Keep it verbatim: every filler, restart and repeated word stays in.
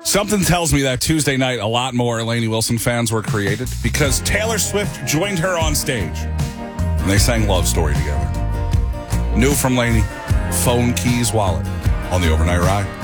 Something tells me that Tuesday night a lot more Lainey Wilson fans were created because Taylor Swift joined her on stage and they sang Love Story together. New from Lainey, Phone Keys Wallet on the Overnight Ride.